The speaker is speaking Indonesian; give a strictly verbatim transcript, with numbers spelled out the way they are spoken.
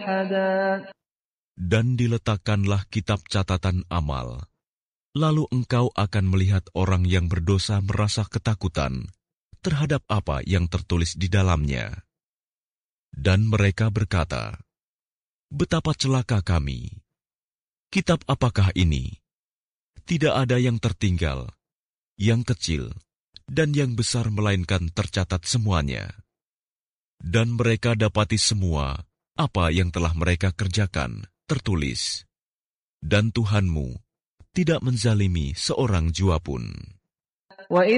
أحدا Dan diletakkanlah kitab catatan amal. Lalu engkau akan melihat orang yang berdosa merasa ketakutan terhadap apa yang tertulis di dalamnya. Dan mereka berkata, betapa celaka kami. Kitab apakah ini? Tidak ada yang tertinggal, yang kecil, dan yang besar melainkan tercatat semuanya. Dan mereka dapati semua apa yang telah mereka kerjakan tertulis. Dan Tuhanmu tidak menzalimi seorang jua pun.